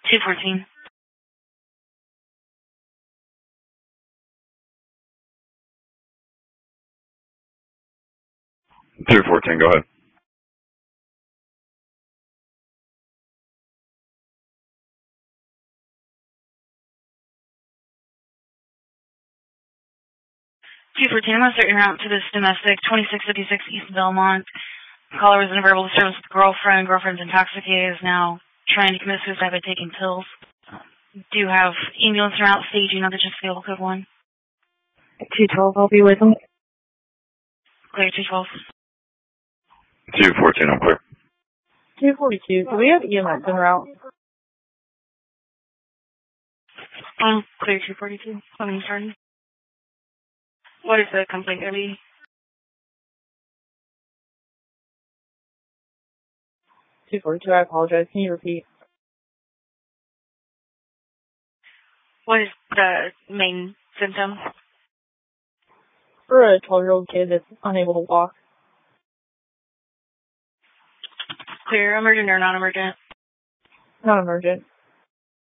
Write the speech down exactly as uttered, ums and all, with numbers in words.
two fourteen. two fourteen, go ahead. two fourteen, I'm going to start your route to this domestic, twenty-six fifty-six East Belmont. Caller was unavailable to service with girlfriend. Girlfriend's intoxicated, is now trying to commit suicide by taking pills. Do you have ambulance route staging on the just available code one? two twelve, I'll be with them. Clear, two twelve. two fourteen, I'm clear. two forty-two, do we have E M S en route? Um, clear, two forty-two. Coming starting. What is the complaint going to be? two forty-two, I apologize. Can you repeat? What is the main symptom? For a twelve-year-old kid that's unable to walk. Clear, emergent or non-emergent? Not emergent.